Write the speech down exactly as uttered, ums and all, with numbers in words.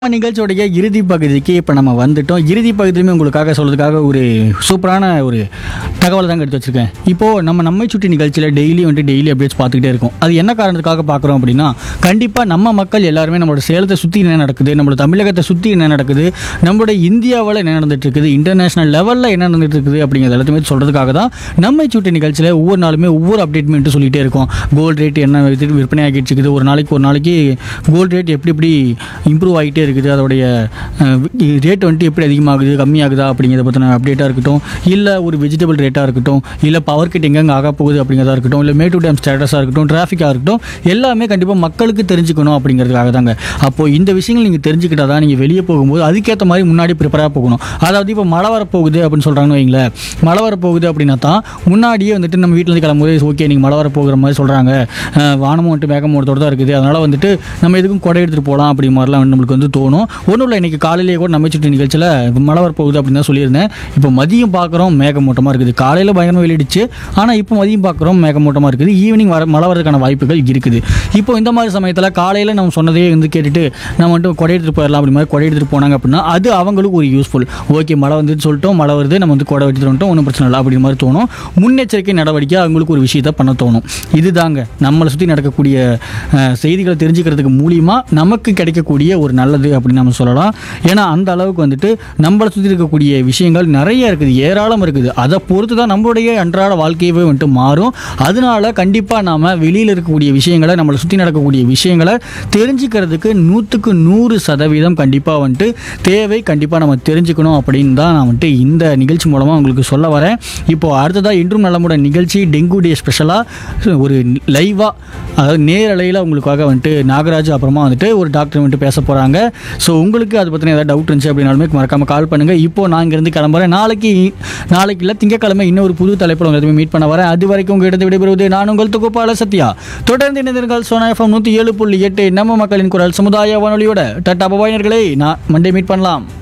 நம்ம நிகழ்ச்சியோடைய இறுதி பகுதிக்கு இப்போ நம்ம வந்துட்டோம். இறுதி பகுதியுமே உங்களுக்காக சொல்றதுக்காக ஒரு சூப்பரான ஒரு தகவலை தாங்க எடுத்து வச்சிருக்கேன். இப்போது நம்ம நம்மை சுற்றி நிகழ்ச்சியில் டெய்லி வந்துட்டு டெய்லி அப்டேட்ஸ் பார்த்துக்கிட்டே இருக்கோம். அது என்ன காரணத்துக்காக பார்க்குறோம் அப்படின்னா, கண்டிப்பாக நம்ம மக்கள் எல்லாருமே நம்மளோட சேலத்தை சுற்றி என்ன நடக்குது, நம்மளோட தமிழகத்தை சுற்றி என்ன நடக்குது, நம்மளோட இந்தியாவில் என்ன நடந்துட்டு இருக்குது, இன்டர்நேஷனல் லெவலில் என்ன நடந்துட்டு இருக்குது அப்படிங்கிறது எல்லாத்தையுமே சொல்கிறதுக்காக தான் நம்மை சுற்றி நிகழ்ச்சியில் ஒவ்வொரு நாளுமே ஒவ்வொரு அப்டேட்மெண்ட்டு சொல்லிகிட்டே இருக்கோம். கோல்டு ரேட் என்ன வித்து விற்பனை ஆகிட்டு இருக்குது, ஒரு நாளைக்கு ஒரு நாளைக்கு கோல்டு ரேட் எப்படி எப்படி இம்ப்ரூவ் ஆகிட்டே இருக்குது, அதோடைய ரேட் வந்துட்டு எப்படி அதிகமாகுது கம்மியாகுதா அப்படிங்கிறத பற்றின அப்டேட்டாக இருக்கட்டும், இல்லை ஒரு வெஜிடபிள் ரேட்டாக இருக்கட்டும், இல்லை பவர் கட் எங்கெங்கே ஆக போகுது அப்படிங்கிறதா இருக்கட்டும், இல்லை மேட்டூர் டேம் ஸ்டேட்டஸாக இருக்கட்டும், டிராஃபிக்காக இருக்கட்டும், எல்லாமே கண்டிப்பாக மக்களுக்கு தெரிஞ்சுக்கணும் அப்படிங்கிறதுக்காக தாங்க. அப்போது இந்த விஷயங்கள் நீங்கள் தெரிஞ்சுக்கிட்டா தான் நீங்கள் வெளியே போகும்போது அதுக்கேற்ற மாதிரி முன்னாடி ப்ரிப்பராக போகணும். அதாவது இப்போ மழை வரப்போகுது அப்படின்னு சொல்கிறாங்கன்னு வைங்களேன், மழை வரப்போகுது அப்படின்னா தான் முன்னாடியே வந்துட்டு நம்ம வீட்டிலேருந்து கிளம்பும்போது ஓகே நீங்கள் மழை வரப்போகிற மாதிரி சொல்கிறாங்க, வானமும் வந்துட்டு மேகமூட்டத்தோடு தான் இருக்குது, அதனால் வந்துட்டு நம்ம எதுக்கும் கொடை எடுத்துகிட்டு போகலாம் அப்படி மாதிரிலாம் நம்மளுக்கு வந்து தோணும். ஒன்றும் இல்லை, இன்றைக்கி காலையிலேயே கூட நம்ம சுற்றி நிகழ்ச்சியில் மழை வரப்போகுது அப்படின்னு தான் சொல்லியிருந்தேன். இப்போ மதியம் பார்க்குறோம் மேகமூட்டமாக இருக்குது. காலையில் பயங்கரமாக வெளியிடுச்சு, ஆனால் இப்போ மதியம் பார்க்குறோம் மேகமூட்டமாக இருக்குது. ஈவினிங் வர மழை வரதுக்கான வாய்ப்புகள் இருக்குது. இப்போ இந்த மாதிரி சமயத்தில் காலையில் நம்ம சொன்னதே வந்து கேட்டுட்டு நம்ம வந்துட்டு கொடை எடுத்துகிட்டு போயிடலாம் அப்படி மாதிரி கொடை எடுத்துகிட்டு போனாங்க அப்படின்னா அது அவங்களுக்கு ஒரு யூஸ்ஃபுல். ஓகே மழை வந்துட்டு சொல்லிட்டோம், மழை வருது, நம்ம வந்து கொடை எடுத்துகிட்டு வந்துட்டோம், ஒன்றும் பிரச்சனை இல்லை அப்படி மாதிரி தோணும். முன்னெச்சரிக்கை நடவடிக்கை அவங்களுக்கு ஒரு விஷயத்தை பண்ண தோணும். இதுதாங்க நம்மளை சுற்றி நடக்கக்கூடிய செய்திகளை தெரிஞ்சுக்கிறதுக்கு மூலியமாக நமக்கு கிடைக்கக்கூடிய ஒரு நல்லது அப்படின்னு நம்ம சொல்லலாம். ஏன்னா அந்த அளவுக்கு வந்துட்டு நம்மளை சுற்றி இருக்கக்கூடிய விஷயங்கள் நிறைய இருக்குது, ஏராளம் இருக்குது. அதை பொறுத்து தான் நம்மளுடைய அன்றாட வாழ்க்கையவே வந்துட்டு மாறும். அதனால கண்டிப்பாக நாம் வெளியில் இருக்கக்கூடிய விஷயங்களை, நம்மளை சுற்றி நடக்கக்கூடிய விஷயங்களை தெரிஞ்சுக்கிறதுக்கு நூற்றுக்கு நூறு சதவீதம் கண்டிப்பாக வந்துட்டு தேவை. கண்டிப்பாக நம்ம தெரிஞ்சுக்கணும் அப்படின்னு தான் நான் வந்துட்டு இந்த நிகழ்ச்சி மூலமாக உங்களுக்கு சொல்ல வரேன். இப்போது அடுத்ததாக இன்றும் நலமுடன் நிகழ்ச்சி டெங்கு டே ஸ்பெஷலாக ஒரு லைவாக, அதாவது நேரலையில் உங்களுக்காக வந்துட்டு நாகராஜ் அப்புறமா வந்துட்டு ஒரு டாக்டர் வந்துட்டு பேச போகிறாங்க. ஸோ உங்களுக்கு அதை பற்றின ஏதாவது டவுட் இருந்துச்சு அப்படின்னாலுமே மறக்காமல் கால் பண்ணுங்கள். இப்போ நான் இங்கேருந்து கிளம்புறேன். நாளைக்கு நாளைக்கு இல்லை திங்கக்கிழமை இன்னொரு புது தலைப்பில் உங்கள் மீட் பண்ண வரேன். அது வரைக்கும் உங்கள் இடத்தை விடைபெறுவது நான் உங்கள் தொகுப்பாளர் சத்யா. தொடர்ந்து இணைந்திருங்கள் சோனா எஃப்எம் நூற்றி ஏழு புள்ளி எட்டு நம்ம மக்களின் குரல் சமுதாய வானொலியோட. டாடா பாய் நேயர்களே, நான் மண்டே மீட் பண்ணலாம்.